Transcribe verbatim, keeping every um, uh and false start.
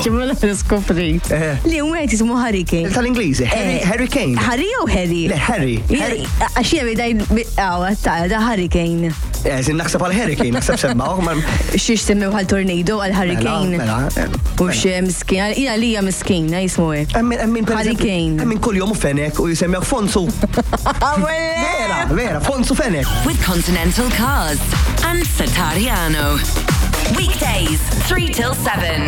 ċimma l-skoprit. Li un għet jismu Hurricane. Tal-Ingliżi, Harry Kane. Harry u Harry? Le, Harry. Għaxie bidaj, għaw, da Hurricane. Eżin naħseb għal Hurricane, naħseb semmaw. Xiex semmew għal tornado għal Hurricane. U xie miskin, jina li hija miskina jismu għek. Hurricane. Emmin kull jom u fenek u jisemmew Fonsu. Vera, vera, Fonsu fenek. With Continental Cars and Satariano. Weekdays, three till seven.